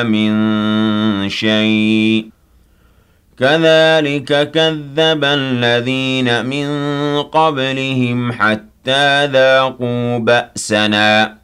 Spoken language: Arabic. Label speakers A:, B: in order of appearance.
A: مِن شَيْءٍ كَذَلِكَ كَذَّبَ الَّذِينَ مِن قَبْلِهِمْ حَتَّىٰ ذَاقُوا بَأْسَنَا